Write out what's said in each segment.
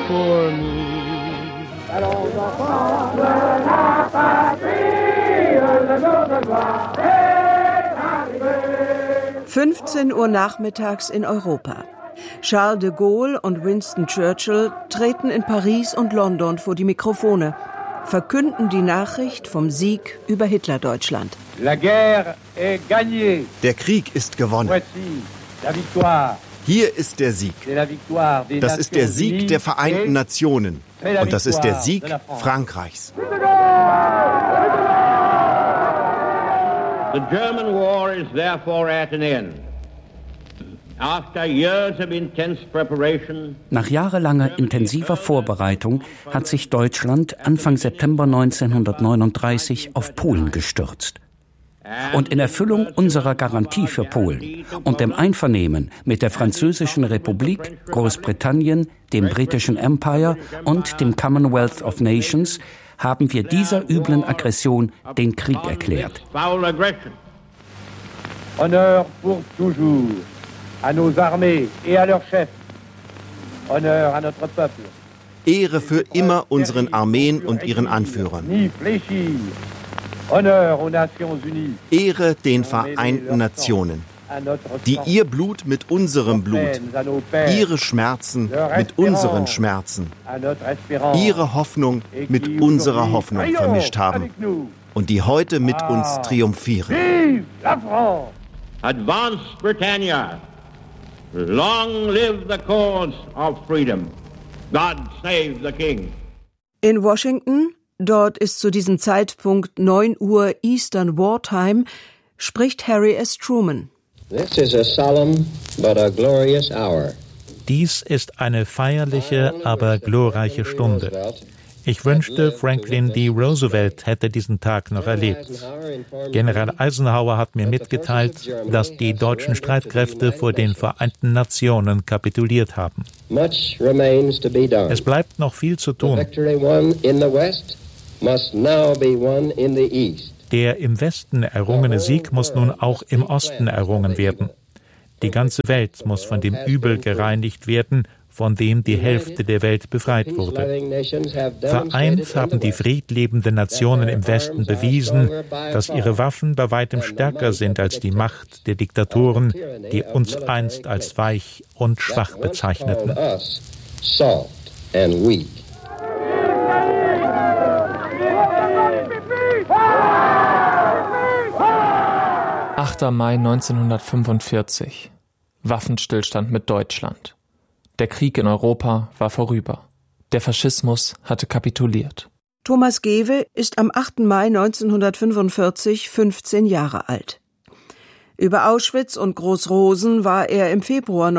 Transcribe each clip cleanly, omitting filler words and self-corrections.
for me. 15 Uhr nachmittags in Europa. Charles de Gaulle und Winston Churchill treten in Paris und London vor die Mikrofone, verkünden die Nachricht vom Sieg über Hitlerdeutschland. Der Krieg ist gewonnen. Hier ist der Sieg. Das ist der Sieg der Vereinten Nationen. Und das ist der Sieg Frankreichs. The German war is therefore at an end. After years of intense preparation, nach jahrelanger intensiver Vorbereitung hat sich Deutschland Anfang September 1939 auf Polen gestürzt. Und in Erfüllung unserer Garantie für Polen und dem Einvernehmen mit der Französischen Republik, Großbritannien, dem Britischen Empire und dem Commonwealth of Nations haben wir dieser üblen Aggression den Krieg erklärt. Honneur pour toujours à nos armées et à leurs chefs. Honneur à notre peuple. Ehre für immer unseren Armeen und ihren Anführern. Ehre den Vereinten Nationen, die ihr Blut mit unserem Blut, ihre Schmerzen mit unseren Schmerzen, ihre Hoffnung mit unserer Hoffnung vermischt haben und die heute mit uns triumphieren. Advance Britannia! Long live the cause of freedom! God save the King! In Washington, dort ist zu diesem Zeitpunkt 9 Uhr Eastern Wartime, spricht Harry S. Truman. This is a solemn but a glorious hour. Dies ist eine feierliche, aber glorreiche Stunde. Ich wünschte, Franklin D. Roosevelt hätte diesen Tag noch erlebt. General Eisenhower hat mir mitgeteilt, dass die deutschen Streitkräfte vor den Vereinten Nationen kapituliert haben. Es bleibt noch viel zu tun. Der im Westen errungene Sieg muss nun auch im Osten errungen werden. Die ganze Welt muss von dem Übel gereinigt werden, von dem die Hälfte der Welt befreit wurde. Vereint haben die friedliebenden Nationen im Westen bewiesen, dass ihre Waffen bei weitem stärker sind als die Macht der Diktatoren, die uns einst als weich und schwach bezeichneten. 8. Mai 1945. Waffenstillstand mit Deutschland. Der Krieg in Europa war vorüber. Der Faschismus hatte kapituliert. Thomas Gewe ist am 8. Mai 1945 15 Jahre alt. Über Auschwitz und Großrosen war er im Februar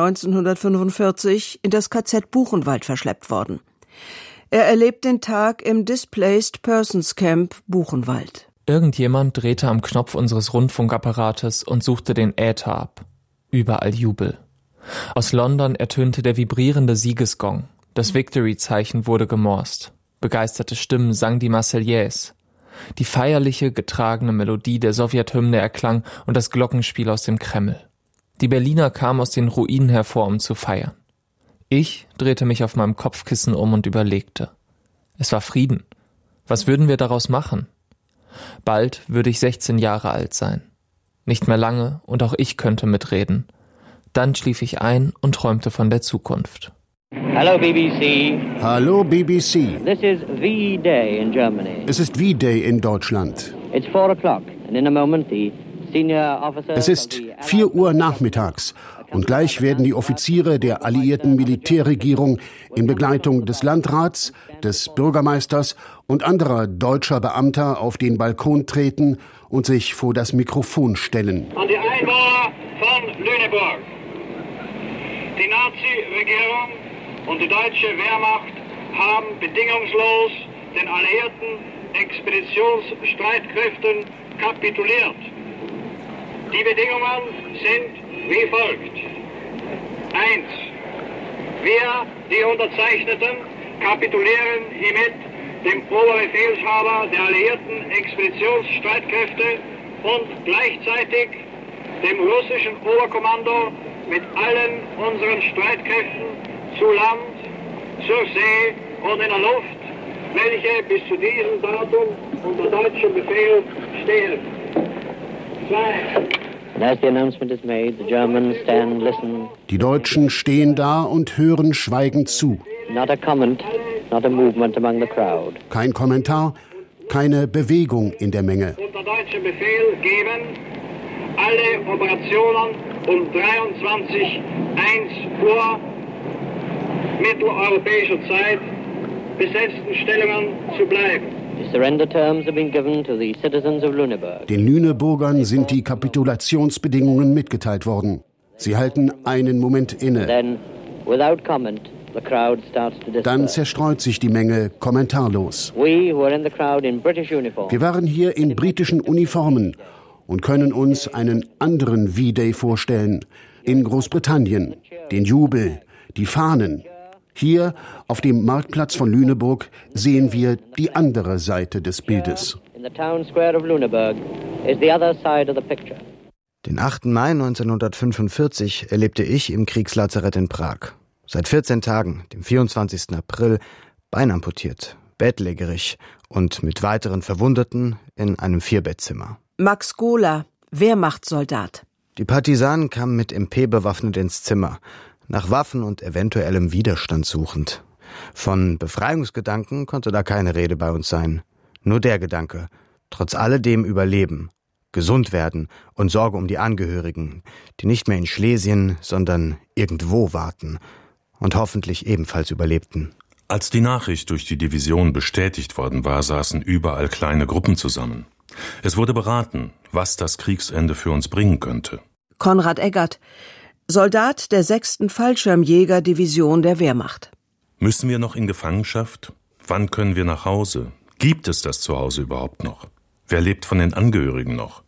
1945 in das KZ Buchenwald verschleppt worden. Er erlebt den Tag im Displaced Persons Camp Buchenwald. Irgendjemand drehte am Knopf unseres Rundfunkapparates und suchte den Äther ab. Überall Jubel. Aus London ertönte der vibrierende Siegesgong. Das Victory-Zeichen wurde gemorst. Begeisterte Stimmen sangen die Marseillaise. Die feierliche, getragene Melodie der Sowjethymne erklang und das Glockenspiel aus dem Kreml. Die Berliner kamen aus den Ruinen hervor, um zu feiern. Ich drehte mich auf meinem Kopfkissen um und überlegte. Es war Frieden. Was würden wir daraus machen? Bald würde ich 16 Jahre alt sein. Nicht mehr lange und auch ich könnte mitreden. Dann schlief ich ein und träumte von der Zukunft. Hallo BBC. Hallo BBC. This is V-Day in Germany. Es ist V-Day in Deutschland. It's 4 o'clock and in a moment the senior officers. Es ist 4 Uhr nachmittags und gleich werden die Offiziere der alliierten Militärregierung in Begleitung des Landrats, des Bürgermeisters und anderer deutscher Beamter auf den Balkon treten und sich vor das Mikrofon stellen. An die Einwohner von Lüneburg. Die Nazi-Regierung und die deutsche Wehrmacht haben bedingungslos den alliierten Expeditionsstreitkräften kapituliert. Die Bedingungen sind wie folgt. 1. Wir, die Unterzeichneten, kapitulieren hiermit dem Oberbefehlshaber der alliierten Expeditionsstreitkräfte und gleichzeitig dem russischen Oberkommando mit allen unseren Streitkräften zu Land, zur See und in der Luft, welche bis zu diesem Datum unter deutschem Befehl stehen. 2. As the announcement is made, the Germans stand, listen. Die Deutschen stehen da und hören schweigend zu. Not a comment, not a movement among the crowd. Kein Kommentar, keine Bewegung in der Menge. Unter deutschem Befehl geben alle Operationen um 23:01 Uhr mitteleuropäischer Zeit besetzten Stellungen zu bleiben. The surrender terms have been given to the citizens of Lüneburg. Den Lüneburgern sind die Kapitulationsbedingungen mitgeteilt worden. Sie halten einen Moment inne. Then, without comment, the crowd starts to disperse. Dann zerstreut sich die Menge kommentarlos. We who are in the crowd in British uniform. Wir waren hier in britischen Uniformen und können uns einen anderen V-Day vorstellen. In Großbritannien. Den Jubel, die Fahnen. Hier auf dem Marktplatz von Lüneburg sehen wir die andere Seite des Bildes. In the town square of Lüneburg is the other side of the picture. Den 8. Mai 1945 erlebte ich im Kriegslazarett in Prag. Seit 14 Tagen, dem 24. April, beinamputiert, bettlägerig und mit weiteren Verwundeten in einem 4-Bettzimmer. Max Gola, Wehrmachtssoldat. Die Partisanen kamen mit MP bewaffnet ins Zimmer, nach Waffen und eventuellem Widerstand suchend. Von Befreiungsgedanken konnte da keine Rede bei uns sein. Nur der Gedanke, trotz alledem überleben, gesund werden und Sorge um die Angehörigen, die nicht mehr in Schlesien, sondern irgendwo warten und hoffentlich ebenfalls überlebten. Als die Nachricht durch die Division bestätigt worden war, saßen überall kleine Gruppen zusammen. Es wurde beraten, was das Kriegsende für uns bringen könnte. Konrad Eggert, Soldat der 6. Fallschirmjäger-Division der Wehrmacht. Müssen wir noch in Gefangenschaft? Wann können wir nach Hause? Gibt es das Zuhause überhaupt noch? Wer lebt von den Angehörigen noch?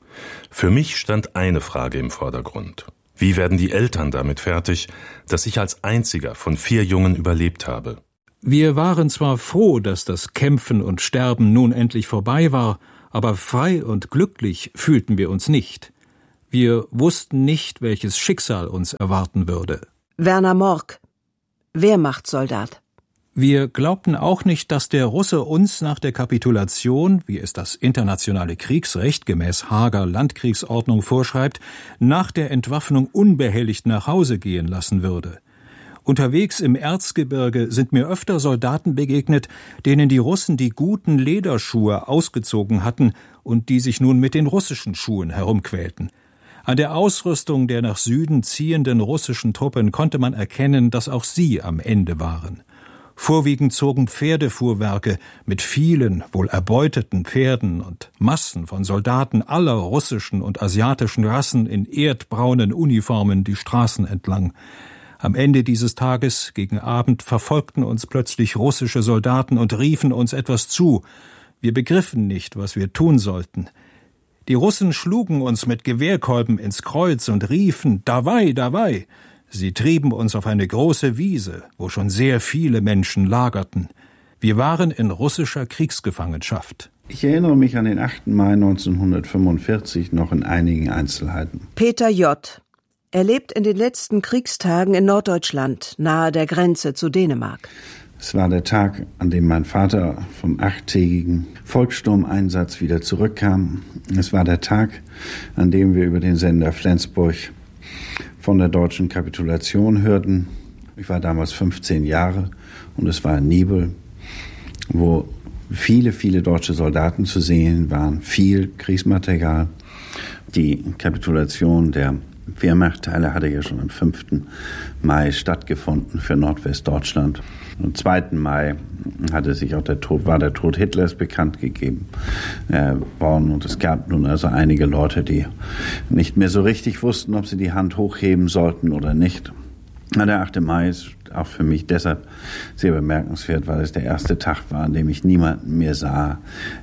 Für mich stand eine Frage im Vordergrund. Wie werden die Eltern damit fertig, dass ich als einziger von 4 Jungen überlebt habe? Wir waren zwar froh, dass das Kämpfen und Sterben nun endlich vorbei war, aber frei und glücklich fühlten wir uns nicht. Wir wussten nicht, welches Schicksal uns erwarten würde. Werner Morck, Wehrmachtssoldat. Wir glaubten auch nicht, dass der Russe uns nach der Kapitulation, wie es das internationale Kriegsrecht gemäß Haager Landkriegsordnung vorschreibt, nach der Entwaffnung unbehelligt nach Hause gehen lassen würde. Unterwegs im Erzgebirge sind mir öfter Soldaten begegnet, denen die Russen die guten Lederschuhe ausgezogen hatten und die sich nun mit den russischen Schuhen herumquälten. An der Ausrüstung der nach Süden ziehenden russischen Truppen konnte man erkennen, dass auch sie am Ende waren. Vorwiegend zogen Pferdefuhrwerke mit vielen, wohl erbeuteten Pferden und Massen von Soldaten aller russischen und asiatischen Rassen in erdbraunen Uniformen die Straßen entlang. Am Ende dieses Tages, gegen Abend, verfolgten uns plötzlich russische Soldaten und riefen uns etwas zu. Wir begriffen nicht, was wir tun sollten. Die Russen schlugen uns mit Gewehrkolben ins Kreuz und riefen »Dawai, dawai!« Sie trieben uns auf eine große Wiese, wo schon sehr viele Menschen lagerten. Wir waren in russischer Kriegsgefangenschaft. Ich erinnere mich an den 8. Mai 1945 noch in einigen Einzelheiten. Peter J. Er lebt in den letzten Kriegstagen in Norddeutschland, nahe der Grenze zu Dänemark. Es war der Tag, an dem mein Vater vom 8-tägigen Volkssturmeinsatz wieder zurückkam. Es war der Tag, an dem wir über den Sender Flensburg von der deutschen Kapitulation hörten. Ich war damals 15 Jahre und es war in Nibel, wo viele, viele deutsche Soldaten zu sehen waren, viel Kriegsmaterial. Die Kapitulation der Wehrmachtteile hatte ja schon am 5. Mai stattgefunden für Nordwestdeutschland. Am 2. Mai hatte sich auch der Tod Hitlers bekannt gegeben worden. Und es gab nun also einige Leute, die nicht mehr so richtig wussten, ob sie die Hand hochheben sollten oder nicht. Der 8. Mai ist auch für mich deshalb sehr bemerkenswert, weil es der erste Tag war, an dem ich niemanden mehr sah,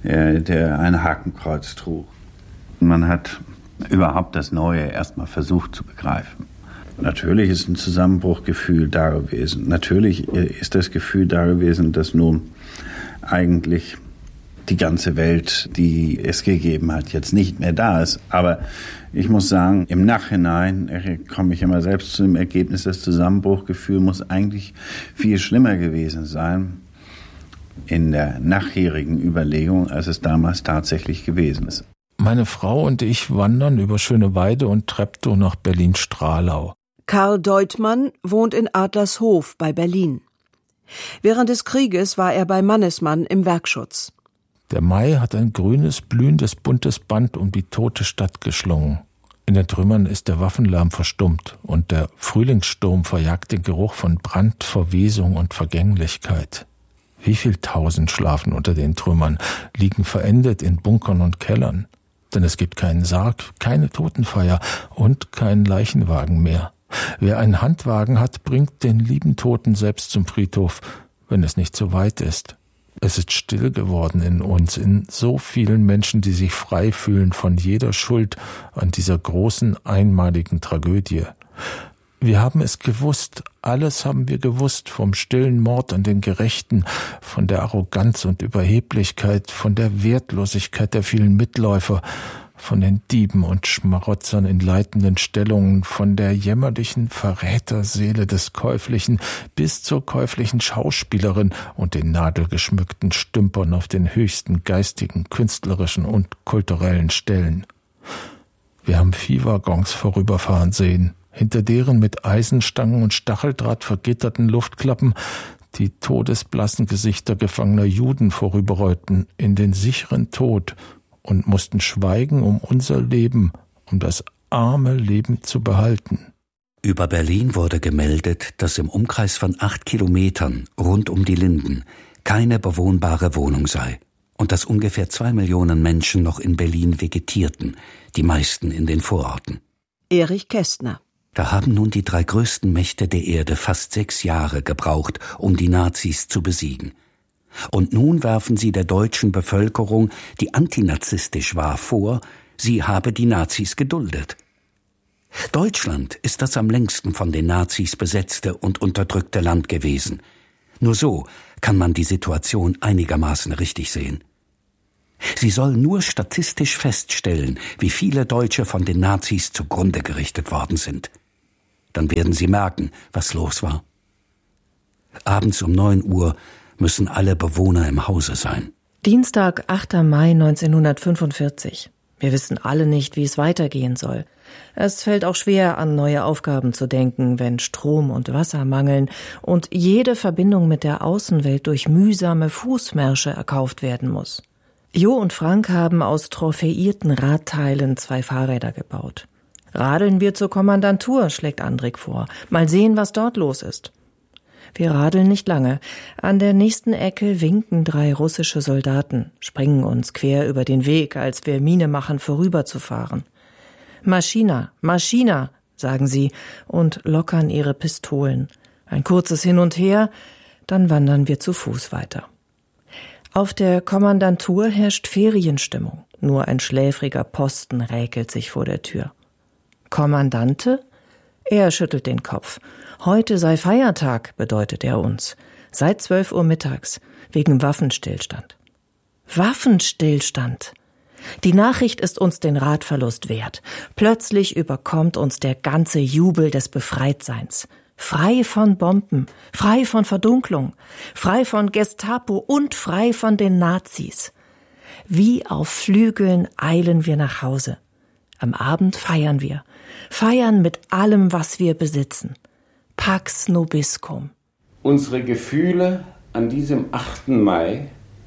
der ein Hakenkreuz trug. Man hat überhaupt das Neue erstmal versucht zu begreifen. Natürlich ist ein Zusammenbruchgefühl da gewesen. Natürlich ist das Gefühl da gewesen, dass nun eigentlich die ganze Welt, die es gegeben hat, jetzt nicht mehr da ist. Aber ich muss sagen, im Nachhinein komme ich immer selbst zu dem Ergebnis, das Zusammenbruchgefühl muss eigentlich viel schlimmer gewesen sein in der nachjährigen Überlegung, als es damals tatsächlich gewesen ist. Meine Frau und ich wandern über Schöneweide und Treptow nach Berlin-Stralau. Karl Deutmann wohnt in Adlershof bei Berlin. Während des Krieges war er bei Mannesmann im Werkschutz. Der Mai hat ein grünes, blühendes, buntes Band um die tote Stadt geschlungen. In den Trümmern ist der Waffenlärm verstummt und der Frühlingssturm verjagt den Geruch von Brand, Verwesung und Vergänglichkeit. Wie viel Tausend schlafen unter den Trümmern, liegen verendet in Bunkern und Kellern. Denn es gibt keinen Sarg, keine Totenfeier und keinen Leichenwagen mehr. Wer einen Handwagen hat, bringt den lieben Toten selbst zum Friedhof, wenn es nicht so weit ist. Es ist still geworden in uns, in so vielen Menschen, die sich frei fühlen von jeder Schuld an dieser großen, einmaligen Tragödie. Wir haben es gewusst, alles haben wir gewusst, vom stillen Mord an den Gerechten, von der Arroganz und Überheblichkeit, von der Wertlosigkeit der vielen Mitläufer, von den Dieben und Schmarotzern in leitenden Stellungen, von der jämmerlichen Verräterseele des Käuflichen bis zur käuflichen Schauspielerin und den nadelgeschmückten Stümpern auf den höchsten geistigen, künstlerischen und kulturellen Stellen. Wir haben Viehwaggons vorüberfahren sehen, hinter deren mit Eisenstangen und Stacheldraht vergitterten Luftklappen die todesblassen Gesichter gefangener Juden vorüberrollten in den sicheren Tod und mussten schweigen um unser Leben, um das arme Leben zu behalten. Über Berlin wurde gemeldet, dass im Umkreis von 8 Kilometern rund um die Linden keine bewohnbare Wohnung sei und dass ungefähr 2 Millionen Menschen noch in Berlin vegetierten, die meisten in den Vororten. Erich Kästner. Da haben nun die 3 größten Mächte der Erde fast 6 Jahre gebraucht, um die Nazis zu besiegen. Und nun werfen sie der deutschen Bevölkerung, die antinazistisch war, vor, sie habe die Nazis geduldet. Deutschland ist das am längsten von den Nazis besetzte und unterdrückte Land gewesen. Nur so kann man die Situation einigermaßen richtig sehen. Sie soll nur statistisch feststellen, wie viele Deutsche von den Nazis zugrunde gerichtet worden sind. Dann werden Sie merken, was los war. Abends um 9 Uhr müssen alle Bewohner im Hause sein. Dienstag, 8. Mai 1945. Wir wissen alle nicht, wie es weitergehen soll. Es fällt auch schwer, an neue Aufgaben zu denken, wenn Strom und Wasser mangeln und jede Verbindung mit der Außenwelt durch mühsame Fußmärsche erkauft werden muss. Jo und Frank haben aus trophäierten Radteilen 2 Fahrräder gebaut. Radeln wir zur Kommandantur, schlägt Andrik vor. Mal sehen, was dort los ist. Wir radeln nicht lange. An der nächsten Ecke winken 3 russische Soldaten, springen uns quer über den Weg, als wir Miene machen, vorüberzufahren. Maschina, Maschina, sagen sie und lockern ihre Pistolen. Ein kurzes Hin und Her, dann wandern wir zu Fuß weiter. Auf der Kommandantur herrscht Ferienstimmung. Nur ein schläfriger Posten räkelt sich vor der Tür. Kommandante? Er schüttelt den Kopf. Heute sei Feiertag, bedeutet er uns. Seit 12 Uhr mittags, wegen Waffenstillstand. Waffenstillstand! Die Nachricht ist uns den Radverlust wert. Plötzlich überkommt uns der ganze Jubel des Befreitseins. Frei von Bomben, frei von Verdunklung, frei von Gestapo und frei von den Nazis. Wie auf Flügeln eilen wir nach Hause. Am Abend feiern wir. Feiern mit allem, was wir besitzen. Pax Nobiscum. Unsere Gefühle an diesem 8. Mai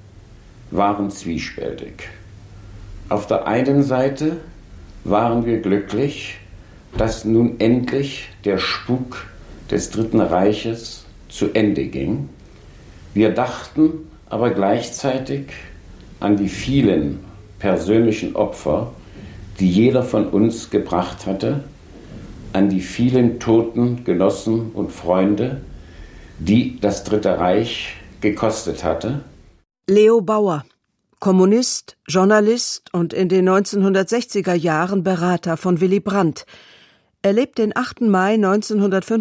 waren zwiespältig. Auf der einen Seite waren wir glücklich, dass nun endlich der Spuk des Dritten Reiches zu Ende ging. Wir dachten aber gleichzeitig an die vielen persönlichen Opfer, die jeder von uns gebracht hatte, an die vielen toten Genossen und Freunde, die das Dritte Reich gekostet hatte. Leo Bauer, Kommunist, Journalist und in den 1960er Jahren Berater von Willy Brandt. Er lebt den 8. Mai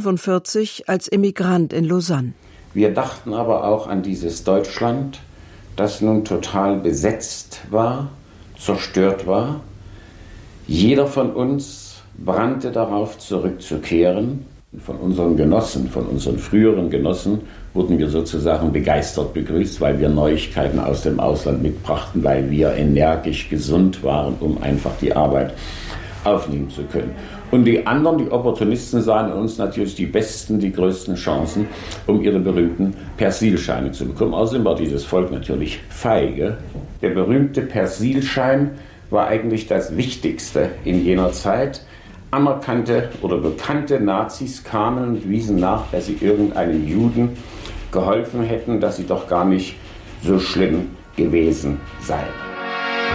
1945 als Emigrant in Lausanne. Wir dachten aber auch an dieses Deutschland, das nun total besetzt war, zerstört war. Jeder von uns brannte darauf, zurückzukehren. Von unseren Genossen, von unseren früheren Genossen wurden wir sozusagen begeistert begrüßt, weil wir Neuigkeiten aus dem Ausland mitbrachten, weil wir energisch gesund waren, um einfach die Arbeit aufnehmen zu können. Und die anderen, die Opportunisten, sahen in uns natürlich die besten, die größten Chancen, um ihre berühmten Persilscheine zu bekommen. Außerdem war dieses Volk natürlich feige. Der berühmte Persilschein war eigentlich das Wichtigste in jener Zeit. Anerkannte oder bekannte Nazis kamen und wiesen nach, dass sie irgendeinem Juden geholfen hätten, dass sie doch gar nicht so schlimm gewesen seien.